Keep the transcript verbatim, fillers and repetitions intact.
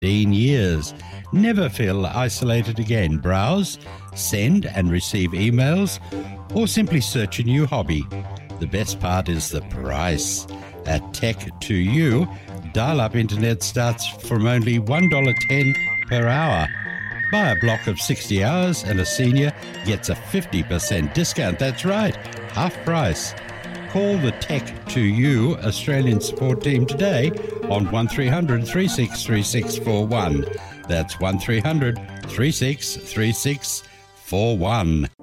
fifteen years. Never feel isolated again. Browse, send and receive emails, or simply search a new hobby. The best part is the price. At Tech to You, dial-up internet starts from only one dollar ten per hour. Buy a block of sixty hours and a senior gets a fifty percent discount. That's right, half price. Call the Tech to You Australian support team today on one three hundred, three six three six four one. That's one three hundred, three six three six four one.